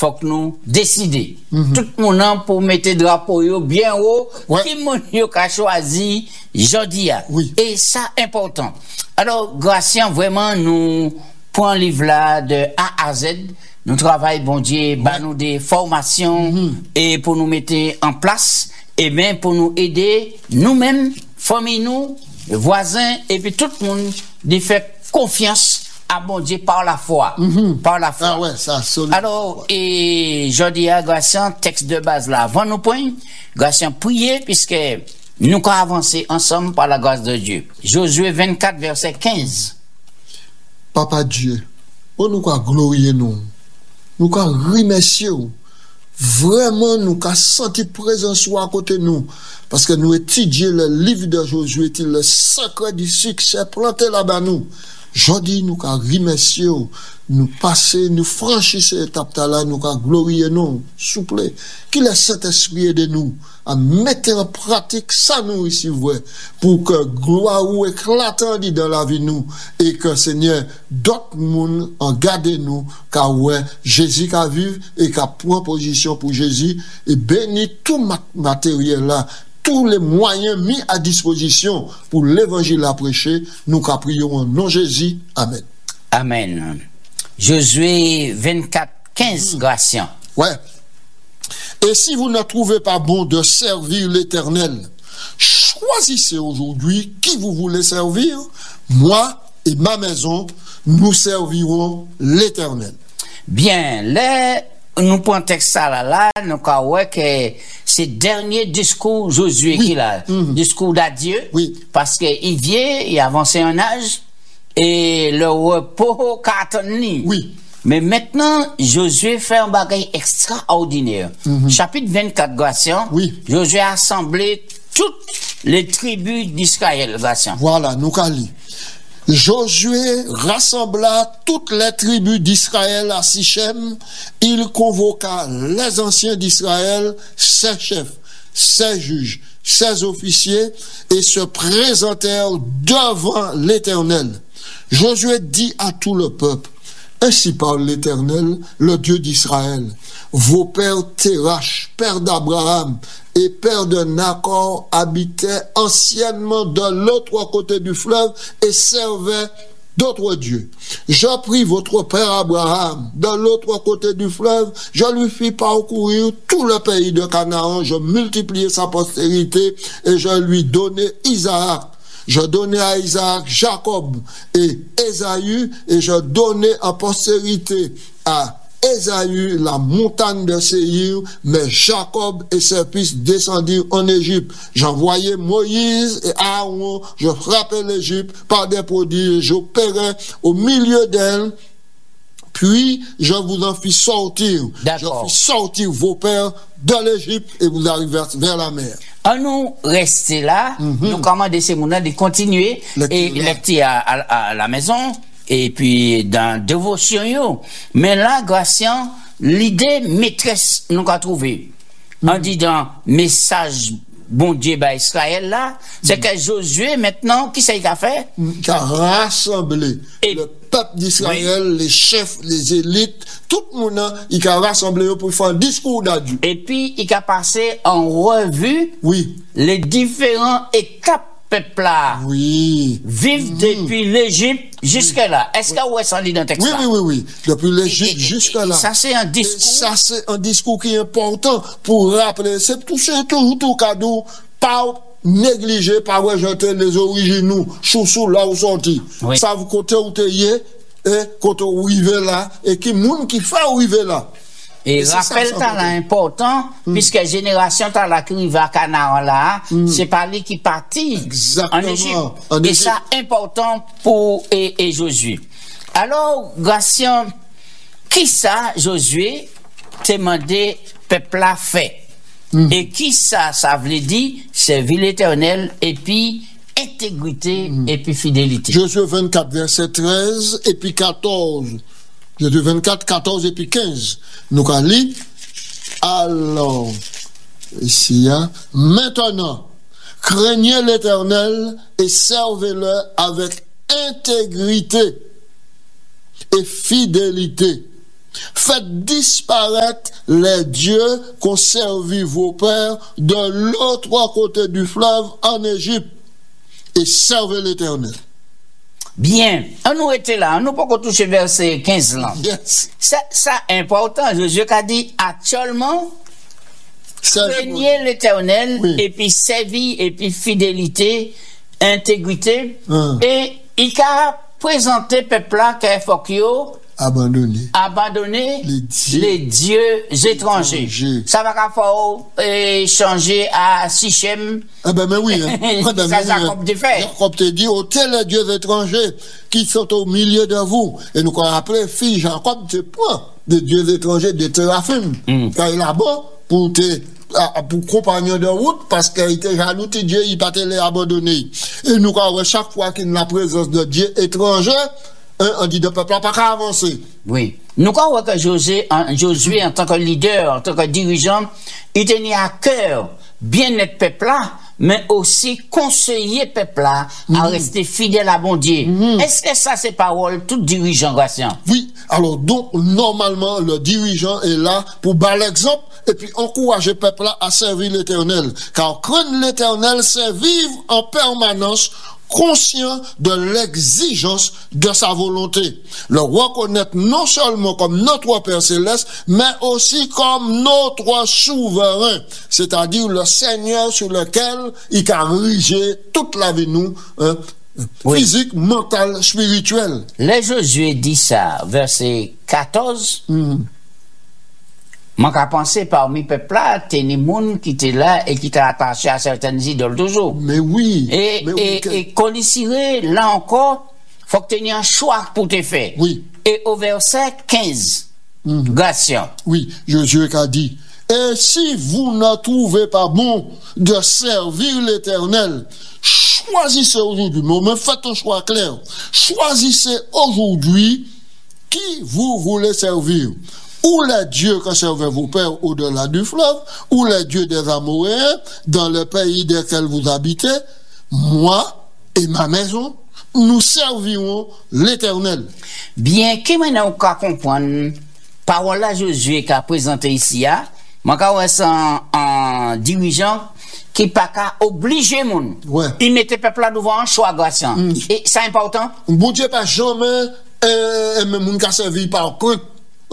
faut que nous décider. Tout le monde pour mettre drapeau yo bien haut, qui mon yo ka choisi jodi a. Et ça important. Alors Gratien vraiment nous prend livre là de A à Z. Nous travaillons, bon Dieu, bah nous des formations et pour nous mettre en place et bien pour nous aider nous-mêmes, famille nous, voisins et puis tout le monde de faire confiance à bon Dieu par la foi. Par la foi. Ah ouais, ça, absolument. Alors, et je dis à Gratien, texte de base là, avant nous point, Gratien prier puisque nous avons avancé ensemble par la grâce de Dieu. Josué 24, verset 15. Papa Dieu, pour nous glorifier nous. Nous remercier. Vraiment, nous avons senti présence à côté de nous. Parce que nous étudions le livre de Josué, le secret du succès planté là-bas nous. Jodi, nous avons remercier, nous passer, nous franchir cette étape-là, nous avons glorifier nous, s'il vous plaît. Qu'il le Saint-Esprit aide nous à mettre en pratique ça nous ici, vrai, pour que gloire ou éclatante dans la vie nous, et que Seigneur, d'autres monde en garde nous, car ouais, Jésus qui vivre et qui prend position pour Jésus, et bénit tout matériel là, tous les moyens mis à disposition pour l'évangile à prêcher, nous prions en nom de Jésus. Amen. Amen. Josué 24, 15, Gratien. Ouais. Et si vous ne trouvez pas bon de servir l'Éternel, choisissez aujourd'hui qui vous voulez servir. Moi et ma maison, nous servirons l'Éternel. Bien, là, nous prenons texte là, nous avons que c'est dernier discours Josué qui a, discours d'adieu, parce qu'il vient, il avance en âge, et le repos cartonne. Mais maintenant, Josué fait un bagage extraordinaire. Chapitre 24, Gratien, Josué a assemblé toutes les tribus d'Israël, Gratien. Voilà, nous allons. Josué rassembla toutes les tribus d'Israël à Sichem. Il convoqua les anciens d'Israël, ses chefs, ses juges, ses officiers, et se présentèrent devant l'Éternel. Josué dit à tout le peuple: ainsi parle l'Éternel, le Dieu d'Israël. Vos pères Térach, père d'Abraham et père de Nacor, habitaient anciennement de l'autre côté du fleuve et servaient d'autres dieux. Je pris votre père Abraham de l'autre côté du fleuve, je lui fis parcourir tout le pays de Canaan, je multipliai sa postérité et je lui donnai Isaac. Je donnai à Isaac Jacob et Ésaü, et je donnai en postérité à Ésaü la montagne de Séir, mais Jacob et ses fils descendirent en Égypte. J'envoyai Moïse et Aaron, je frappai l'Égypte par des prodiges, j'opérais au milieu d'elle, puis je vous en fis sortir. Je fis sortir vos pères de l'Égypte et vous arrivez vers la mer. À nous rester là, nous commandons ces mouvements de continuer et lecter à la maison et puis dans dévotion. Mais là, Gratien, l'idée maîtresse nous a trouvé. On dit dans message bon Dieu bah Israël là, c'est que Josué maintenant, qui c'est qu'il a fait? Qui a rassemblé le peuple d'Israël, les chefs, les élites, tout le monde, il a rassemblé pour faire un discours d'adieu. Et puis, il a passé en revue les différents étapes peuple là vivent depuis l'Égypte jusqu'à là. Est-ce que vous avez senti dans le texte? Oui. Depuis l'Égypte jusqu'à là. Ça, c'est un discours. Ça, c'est un discours qui est important pour rappeler. C'est tout cadeau, pas négliger, pas rejeter les originaux, sous là où sorti. Ça vous côté où t'es et côté où là, et qui moun qui fait arriver là. Et rappel t'as important, puisque génération t'as la qui va à Canaan là, c'est pas lui qui partit en Égypte. Et ça important pour et Josué. Alors, Gratien, qui ça, Josué, t'es demandé, peuple a fait? Et qui ça veut dire, servir l'Éternel, et puis, intégrité, et puis fidélité. Josué 24, verset 13, et puis 14. Josué 24, 14 et puis 15. Nous allons lire. Alors, ici, maintenant, craignez l'Éternel et servez-le avec intégrité et fidélité. Faites disparaître les dieux qu'ont servi vos pères de l'autre côté du fleuve en Égypte et servez l'Éternel. Bien, on nous était là, on nous pas toucher verset 15 là. Yes. Ça important, Josué a dit actuellement, craignez l'Éternel, oui. et puis servir, et puis fidélité, intégrité, et il a présenté peuple là qu'il faut qu'il abandonner les dieux étrangers. Ça va faire changer à Sichem. Ah ben mais oui. Ça Jacob te fait. Jacob te dit, ôtez les dieux étrangers qui sont au milieu de vous. Et nous, quand après, fille Jacob te prend des dieux étrangers de Téraphim. Car il a bon pour compagnon de route, parce qu'il était jaloux de Dieu, il pas te les abandonner. Et nous, quand chaque fois qu'il y a la présence de dieux étrangers, on dit de peuple pas qu'à avancer. Oui. Nous croyons que Josué, en tant que leader, en tant que dirigeant, il tenait à cœur bien être peuple là, mais aussi conseiller peuple là à rester fidèle à bon Dieu. Est-ce que ça, c'est parole tout dirigeant, Gratien? Oui. Alors, donc, normalement, le dirigeant est là pour battre l'exemple et puis encourager le peuple là à servir l'Éternel. Car craindre l'Éternel, c'est vivre en permanence conscient de l'exigence de sa volonté. Le reconnaître non seulement comme notre Père Céleste, mais aussi comme notre souverain, c'est-à-dire le Seigneur sur lequel il a dirigé toute la vie nous, physique, mentale, spirituelle. Les Josué dit ça, verset 14. Moi, qu'à penser parmi peuple là, t'es des gens qui étaient là et qui t'ont attaché à certaines idoles toujours. Mais oui. Et qu'on là encore, faut que tu aies un choix pour te faire. Oui. Et au verset 15, Gratien. Oui, Josué a dit, et si vous ne trouvez pas bon de servir l'Éternel, choisissez aujourd'hui, mais faites un choix clair. Choisissez aujourd'hui qui vous voulez servir. Ou les dieux que servaient vos pères au-delà du fleuve, ou les dieux des Amoréens, dans le pays desquels vous habitez, moi et ma maison, nous servirons l'Éternel. Bien que maintenant on peut comprendre, parole là Josué qui a présenté ici, moi c'est un dirigeant qui pas qu'à obliger mon. Ouais. Il mettait peuple là devant un choix grâce. Et c'est important. Bon Dieu pas jamais mon qui servi par contre.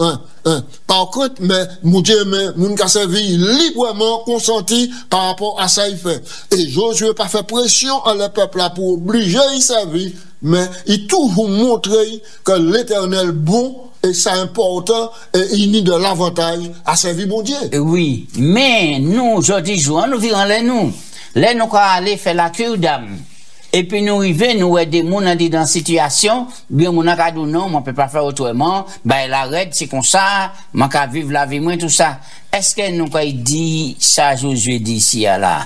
Par contre, mais mon Dieu, mon qui servi librement consenti par rapport à ça il fait. Et Josué pas fait pression à le peuple là pour obliger il servir, mais il toujours montré que l'Éternel bon et c'est important et il n'y de l'avantage à servir mon Dieu. Oui, mais nous aujourd'hui jour nous vivons là nous aller faire la cure d'âme. Et puis nous arrivons, nous aider moun dans situation, bien moun a dit non, on peut pas faire autrement, ben la arrête, c'est comme ça, man ka vivre la vie moins tout ça. Est-ce que nous quand il dit ça Josué dit ici là?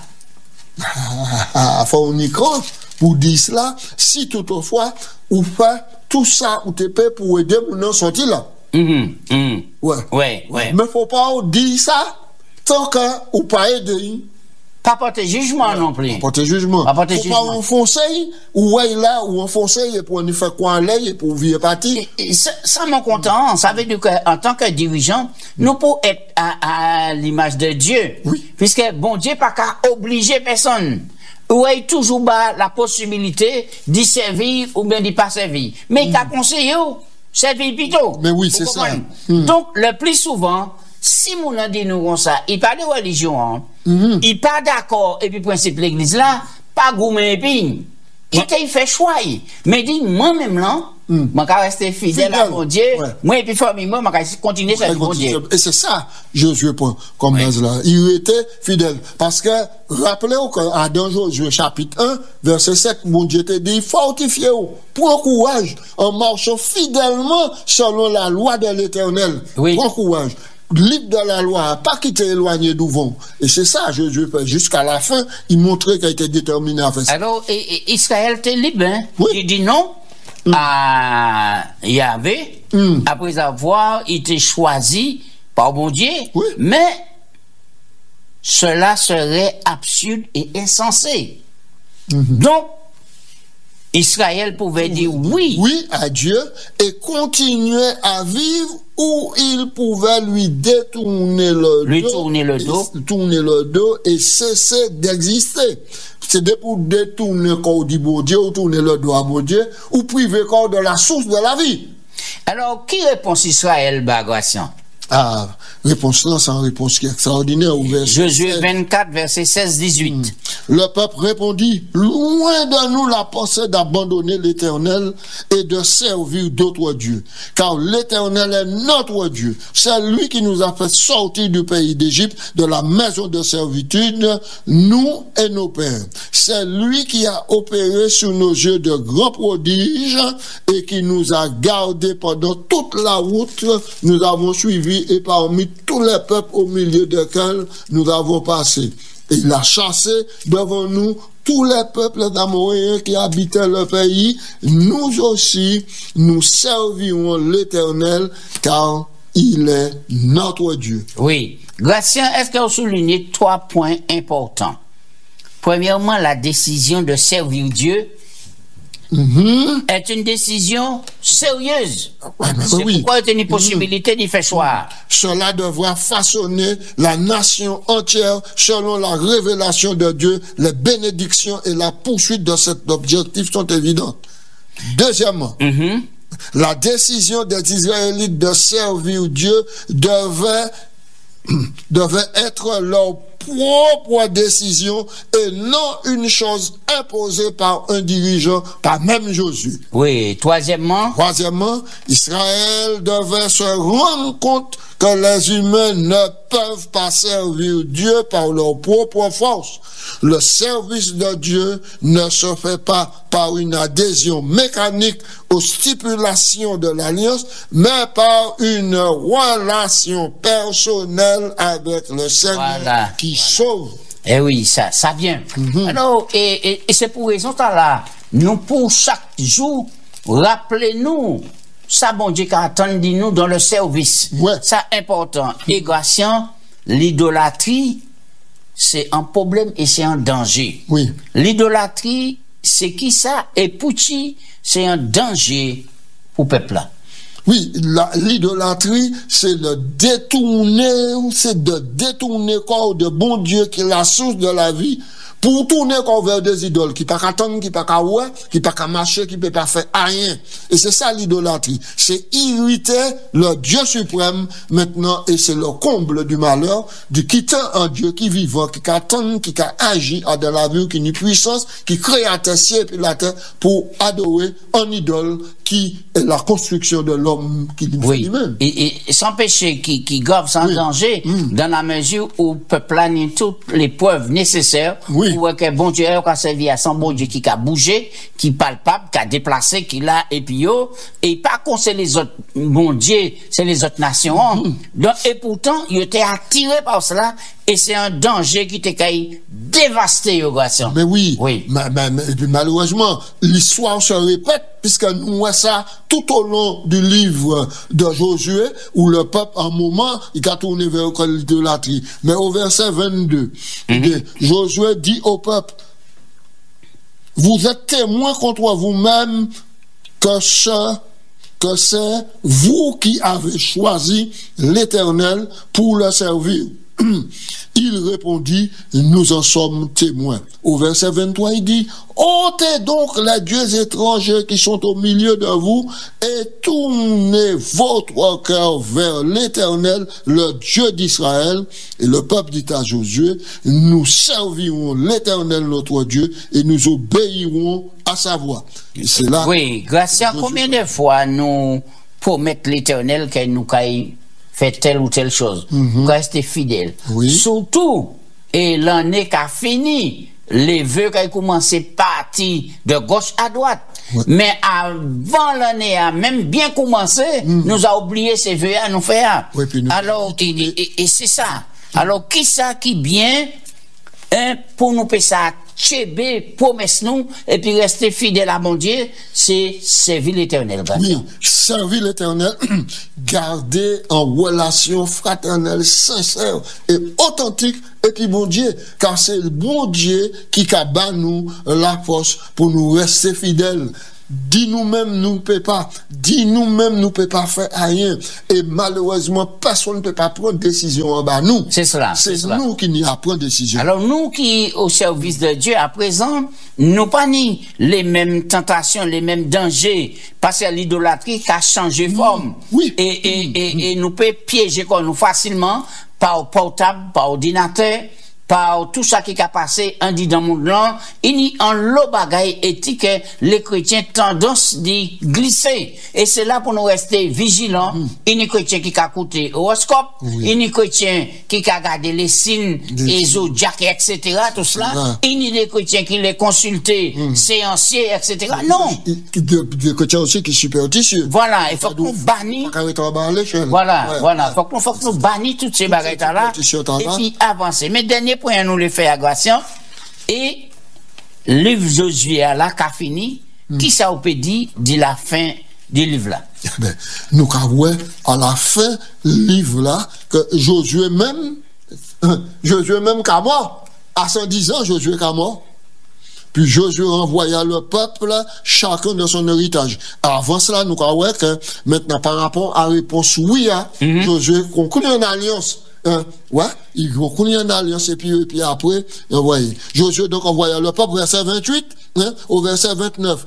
Faut on y croire pour dire cela, si toutefois ou fait tout ça ou te paie pour aider moun sortir là. Ouais. Mais faut pas dire ça tant que ou pas aider. Pas porter jugement non plus. Pas porter jugement. Faut pas enfoncer ou là ou enfoncer pour nous faire quoi aller et pour vivre parti. Ça m'en content, ça veut dire qu'en tant que dirigeant, nous pouvons être à l'image de Dieu. Oui. Puisque bon Dieu pas qu'à obliger personne. Ou est toujours la possibilité d'y servir ou bien d'y pas servir. Mais il a conseillé servir plutôt. Mais oui, c'est ça. Donc le plus souvent, si mon a dit nous comme ça, il parle de religion, il pas d'accord, et puis principe l'église là, pas gourmet épine. Il fait choix. Mais dit, moi-même là, je vais rester fidèle à mon Dieu, moi et puis famille, moi, je vais continuer à mon Dieu. Et c'est ça, Josué point, comme base là. Il était fidèle. Parce que, rappelez-vous qu'à dans Josué chapitre 1, verset 7, mon Dieu te dit, fortifiez-vous, prends courage, en marchant fidèlement selon la loi de l'Éternel. Oui. Prends courage. Libre de la loi, pas quitter éloigné d'ouvant. Et c'est ça, jusqu'à la fin, il montrait qu'il était déterminé à faire ça. Alors, Israël était libre, hein? Oui. Il dit non à Yahvé, après avoir été choisi par bon Dieu, oui. Mais cela serait absurde et insensé. Donc, Israël pouvait dire oui. Oui à Dieu et continuer à vivre, ou il pouvait lui détourner le dos et cesser d'exister. C'est pour détourner corps du bon Dieu, ou tourner le dos à bon Dieu, ou priver corps de la source de la vie. Alors, qui répond Israël, Gracien? Ah, réponse là, c'est une réponse qui est extraordinaire. Josué 24, verset 16-18. Le peuple répondit, loin de nous la pensée d'abandonner l'Éternel et de servir d'autres dieux. Car l'Éternel est notre Dieu. C'est lui qui nous a fait sortir du pays d'Égypte, de la maison de servitude, nous et nos pères. C'est lui qui a opéré sur nos yeux de grands prodiges et qui nous a gardés pendant toute la route. Nous avons suivi et parmi tous les peuples au milieu desquels nous avons passé. Et il a chassé devant nous tous les peuples d'Amoréens qui habitaient le pays. Nous aussi, nous servirons l'Éternel car il est notre Dieu. Oui. Gracien, est-ce qu'on souligne 3 points importants? Premièrement, la décision de servir Dieu est une décision sérieuse. C'est pourquoi il y a une possibilité d'y faire choix. Cela devra façonner la nation entière selon la révélation de Dieu. Les bénédictions et la poursuite de cet objectif sont évidentes. Deuxièmement, la décision des Israélites de servir Dieu devait être leur propre décision et non une chose imposée par un dirigeant, par même Josué. Oui, troisièmement, Israël devait se rendre compte que les humains ne peuvent pas servir Dieu par leur propre force. Le service de Dieu ne se fait pas par une adhésion mécanique aux stipulations de l'alliance, mais par une relation personnelle avec le Seigneur qui sauve. Eh oui, ça vient. Alors, et c'est pour raison là, nous pour chaque jour, rappelez-nous, ça bon Dieu qui attend de nous dans le service. Ouais. Ça important. Et Gracien, l'idolâtrie, c'est un problème et c'est un danger. Oui. L'idolâtrie, c'est qui ça? Et Pouchi, c'est un danger pour le peuple là. Oui, l'idolâtrie, c'est de détourner corps de bon Dieu qui est la source de la vie, pour tourner corps vers des idoles qui pas attendre, qui pas ouais, qui pas marcher, qui peut pas faire rien. Et c'est ça l'idolâtrie. C'est irriter le Dieu suprême maintenant, et c'est le comble du malheur de quitter un Dieu qui vivant, qui attend, qui agit à de la vie, qui a une puissance, qui crée la terre, ciel et la terre pour adorer un idole qui est la construction de l'homme qui fait lui-même. Et sans péché qui gove sans danger, dans la mesure où peut planer toutes les preuves nécessaires pour que bon Dieu a servi à son bon Dieu qui a bougé, qui est palpable, qui a déplacé, qui l'a, et puis et pas qu'on c'est les autres bon Dieu, c'est les autres nations. Donc, et pourtant, il était attiré par cela, et c'est un danger qui était dévasté, Gracien. Mais oui. Malheureusement, l'histoire se répète, puisque nous voyons ça tout au long du livre de Josué, où le peuple, à un moment, il a tourné vers l'idolâtrie. Mais au verset 22, Josué dit au peuple, vous êtes témoins contre vous-même que c'est vous qui avez choisi l'Éternel pour le servir. Il répondit, nous en sommes témoins. Au verset 23, il dit, ôtez donc les dieux étrangers qui sont au milieu de vous et tournez votre cœur vers l'Éternel, le Dieu d'Israël. Et le peuple dit à Josué, nous servirons l'Éternel notre Dieu et nous obéirons à sa voix. Et c'est là. Oui, Gracien, combien de fois nous promettons l'Éternel qu'il nous fait telle ou telle chose, rester fidèle. Surtout, et l'année qui a fini, les vœux qui ont commencé partir de gauche à droite. Mais avant l'année a même bien commencé, nous a oublié ces vœux à nous faire. Alors, et c'est ça. Alors, qui ça qui bien, pour nous faire ça tchébé, promesse nous, et puis rester fidèle à mon Dieu, c'est servir l'Éternel. Oui, servir l'Éternel, garder en relation fraternelle, sincère et authentique, et puis bon Dieu, car c'est le bon Dieu qui bat nous la force pour nous rester fidèles. Dit nous-mêmes, nous ne pouvons pas. Dit nous-mêmes, nous ne pouvons pas faire rien. Et malheureusement, personne ne peut pas prendre décision en bas nous. C'est cela. C'est nous qui n'y a prendre décision. Alors, nous qui, au service de Dieu, à présent, nous pas ni les mêmes tentations, les mêmes dangers, parce que l'idolâtrie qui a changé forme. Oui. Et nous peut piéger comme nous facilement par portable, par ordinateur, par tout ça qui a passé en dit dans le monde là, il y a un lot bagaille éthique que les chrétiens tendance d'y glisser. Et c'est là pour nous rester vigilants. Il y a des chrétiens qui a écouté horoscope, il y a des chrétiens qui a regardé les signes, les zodiacs, etc., tout cela. Il y a des chrétiens qui les consulté, séanciers, etc. Non. Des chrétiens aussi qui sont superstitieux. Voilà, il faut que nous bannissions. Voilà, faut que nous bannissions toutes ces bagailles là, et puis avancer. Mais dernier point, nous le fait à Gratien. Et livre Josué là, qu'a fini, qui ça vous peut dire de la fin du livre là? Ben, nous avons à la fin du livre là, que Josué même qu'à mort, à 110 ans, Josué qu'à mort. Puis Josué renvoya le peuple, chacun de son héritage. Avant cela, nous avons que maintenant, par rapport à la réponse oui, Josué conclut une alliance. Il conclut une alliance et puis après, voyez. Josué donc envoya le peuple, verset 28, au verset 29.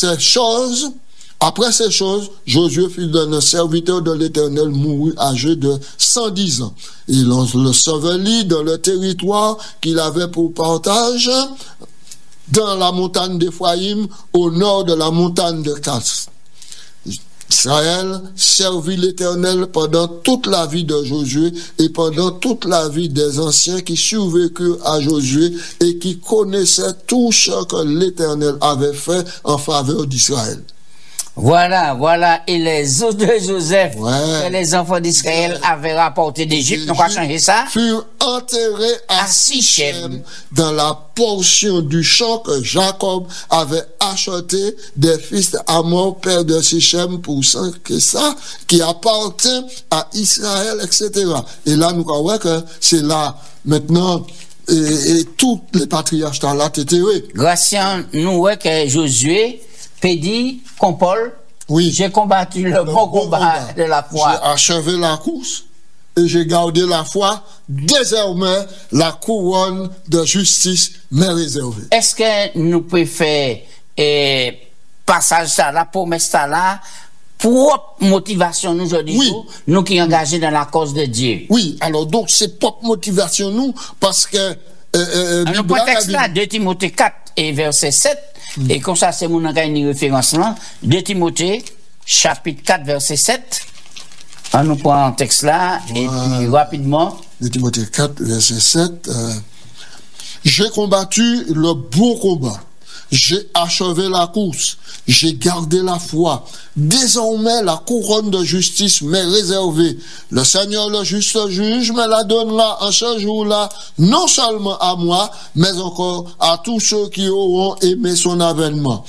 Après ces choses, Josué fut un serviteur de l'Éternel, mourut âgé de 110 ans. Il le sauvelit dans le territoire qu'il avait pour partage, dans la montagne d'Éphraïm, au nord de la montagne de Kats. Israël servit l'Éternel pendant toute la vie de Josué et pendant toute la vie des anciens qui survécurent à Josué et qui connaissaient tout ce que l'Éternel avait fait en faveur d'Israël. Voilà, et les os de Joseph, que les enfants d'Israël avaient rapporté d'Égypte, nous avons changé ça, furent enterrés à Sichem, dans la portion du champ que Jacob avait acheté des fils d'Hamor, père de Sichem, pour ça, qui appartient à Israël, etc. Et là, nous voyons que c'est là, maintenant, et tous les patriarches là, t'étaient. Gratien, nous voyons que Josué, dit qu'on Paul, j'ai combattu le bon combat de la foi. J'ai achevé la course et j'ai gardé la foi. Désormais, la couronne de justice m'est réservée. Est-ce que nous pouvons faire passage ça là, promesse ça là, pour motivation nous aujourd'hui, nous qui sommes engagés dans la cause de Dieu? Oui, alors donc c'est propre motivation nous, parce que le contexte là, 2 Timothée 4 et verset 7, et comme ça, c'est mon une référence là. 2 Timothée, chapitre 4, verset 7. On nous prend un texte là, et puis rapidement. 2 Timothée 4, verset 7. J'ai combattu le bon combat. J'ai achevé la course. J'ai gardé la foi. Désormais, la couronne de justice m'est réservée. Le Seigneur, le juste juge, me la donnera en ce jour-là, non seulement à moi, mais encore à tous ceux qui auront aimé son avènement.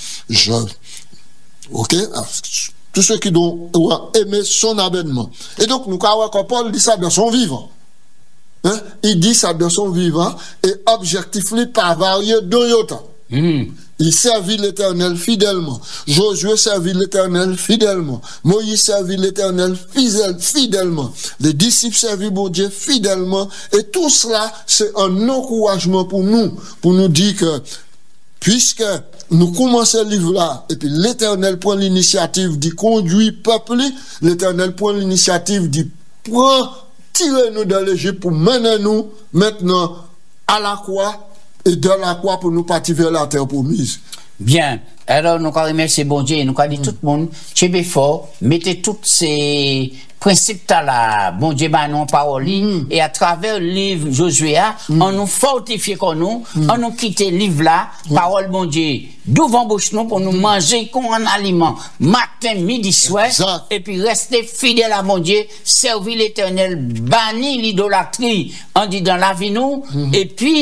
Tous ceux qui auront aimé son avènement. Et donc, nous croyons que Paul dit ça de son vivant. Il dit ça de son vivant, et objectif-lui par varié de yota. Il servit l'Éternel fidèlement. Josué servit l'Éternel fidèlement. Moïse servit l'Éternel fidèlement. Les disciples servirent bon Dieu fidèlement. Et tout cela, c'est un encouragement pour nous dire que, puisque nous commençons le livre là, et puis l'Éternel prend l'initiative d'y conduire peuple, l'Éternel prend l'initiative d'y tirer nous de l'Égypte pour mener nous maintenant à la croix, et de la croix pour nous partir vers la terre promise. Bien. Alors, nous allons remercier bon Dieu, nous allons dire tout le monde, chez fort, mettez tous ces principes là, bon Dieu, non parole, et à travers le livre Josué, on nous fortifie comme nous, on nous quitte le livre là, parole bon Dieu, devant bouche nous pour nous manger comme un aliment, matin, midi, soir, et puis rester fidèle à mon Dieu, servir l'Éternel, bannir l'idolâtrie, on dit dans la vie nous, et puis,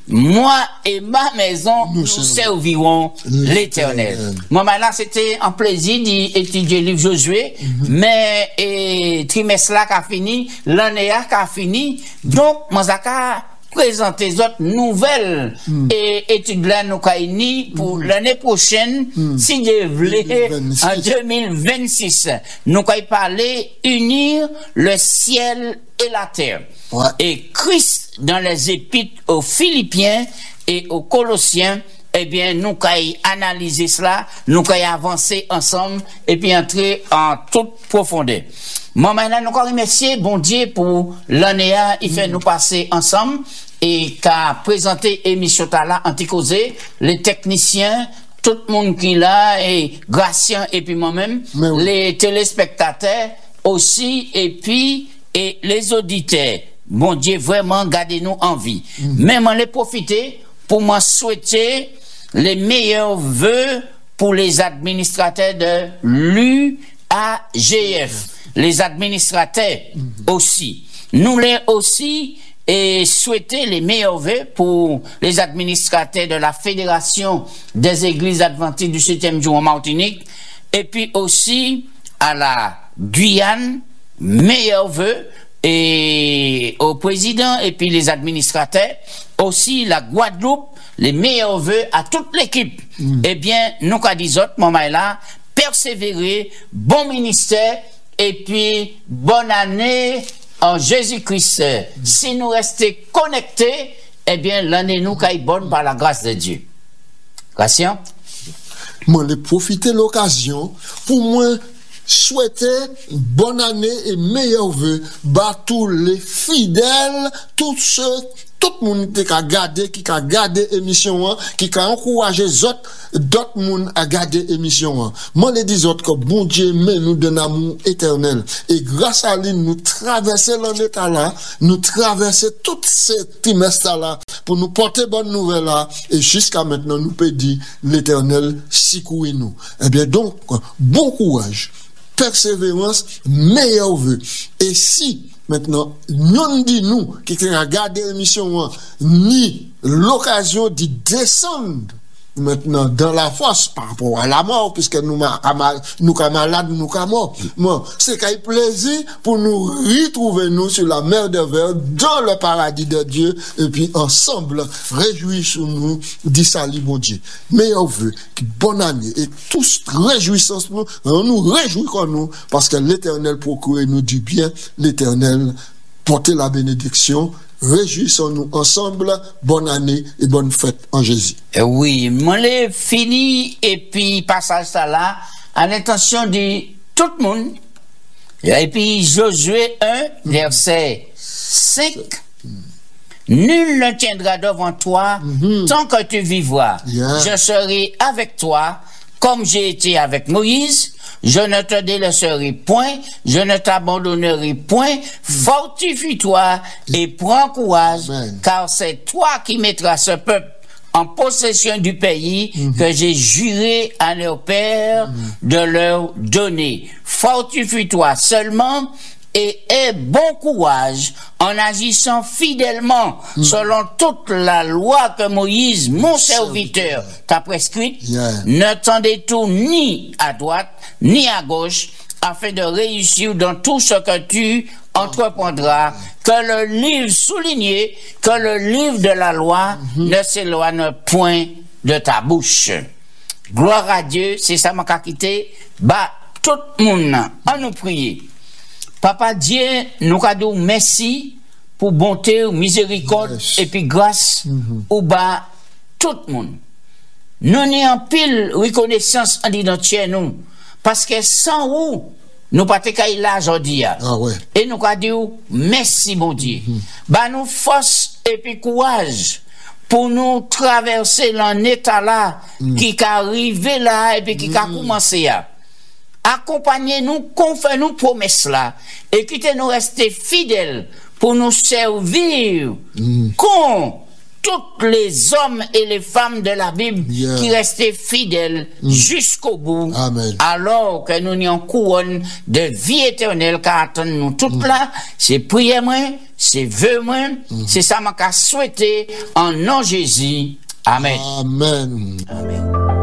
moi et ma maison, nous servirons l'Éternel. Moi, là, c'était un plaisir d'étudier le livre Josué, mais trimestre là qu'a fini, l'année là qu'a fini, donc, moi, présenter d'autres nouvelles et études là nous pour l'année prochaine si Dieu voulait en 2026 nous parler unir le ciel et la terre et Christ dans les épîtres aux Philippiens et aux Colossiens eh bien nous analyser cela nous avancer ensemble et puis entrer en toute profondeur. Moi maintenant nous remercier bon Dieu pour l'année il fait nous passer ensemble et qu'a présenté émission là anti-causé les techniciens tout le monde qui là et Gratien et puis moi-même les téléspectateurs aussi et puis et les auditeurs bon Dieu vraiment gardez-nous en vie même en les profiter pour moi souhaiter les meilleurs vœux pour les administrateurs de l'UAGF les administrateurs aussi nous les aussi et souhaiter les meilleurs vœux pour les administrateurs de la Fédération des Églises Adventistes du 7e jour en Martinique et puis aussi à la Guyane, meilleurs vœux et au président et puis les administrateurs, aussi la Guadeloupe, les meilleurs vœux à toute l'équipe. Eh bien, nous qu'à dit autres, moment là, persévérer, bon ministère et puis bonne année en Jésus-Christ. Si nous restons connectés, eh bien, l'année nous est bonne par la grâce de Dieu. Gratien? Moi, je profiter de l'occasion pour moi souhaiter bonne année et meilleurs vœux à tous les fidèles, tous ceux, tout le monde qui a gardé l'émission, qui a encouragé d'autres monde à garder l'émission. Moi, je dis que bon Dieu met nous d'un amour éternel. Et grâce à lui, nous traversons l'année là, nous traversons tout ce trimestre là, pour nous porter bonne nouvelle là, et jusqu'à maintenant, nous peut dire l'éternel secouer nous. Eh bien, donc, bon courage, persévérance, meilleurs vœux. Et si, maintenant, nous qui avons gardé l'émission, ni l'occasion d'y descendre maintenant dans la force par rapport à la mort, puisque nous sommes malades, nous sommes morts. Moi, c'est qu'il y a plaisir pour nous retrouver nous sur la mer de verre, dans le paradis de Dieu, et puis ensemble, réjouissons-nous, dit salut mon Dieu. Meilleurs vœux, bonne année, et tous réjouissons-nous, nous réjouissons-nous, parce que l'Éternel procure nous du bien, l'Éternel porte la bénédiction. Réjouissons-nous ensemble, bonne année et bonne fête en Jésus. Oui, moi l'ai fini et puis passage ça là à l'intention de tout le monde. Et puis Josué 1 verset 5. Nul ne tiendra devant toi tant que tu vivras. Je serai avec toi comme j'ai été avec Moïse. Je ne te délaisserai point, je ne t'abandonnerai point. Fortifie-toi et prends courage, car c'est toi qui mettras ce peuple en possession du pays que j'ai juré à leurs pères de leur donner. Fortifie-toi seulement et aie bon courage en agissant fidèlement selon toute la loi que Moïse, mon serviteur, t'a prescrite. Ne t'en détourne ni à droite, ni à gauche, afin de réussir dans tout ce que tu entreprendras, que le livre souligné, que le livre de la loi ne s'éloigne point de ta bouche. Gloire à Dieu, c'est ça m'a quitté. Bah, tout le monde, à nous prier. Papa Dieu, nous cadeau merci pour bonté, miséricorde et puis grâce au bas tout le monde. Nous n'y en pile reconnaissance en identité nous parce que sans vous nous pas te là aujourd'hui. Et nous cadeau merci mon Dieu. Bah nous force et puis courage pour nous traverser l'année là qui arrive là et puis qui a commencé là. Accompagnez-nous, confère-nous promesses là, et quittez-nous rester fidèles pour nous servir comme tous les hommes et les femmes de la Bible qui restaient fidèles jusqu'au bout. Amen. Alors que nous n'y en couronne de vie éternelle car attendons nous toutes là. C'est prier moi c'est vœu moi, c'est ça m'a souhaité en nom Jésus. Amen. Amen. Amen.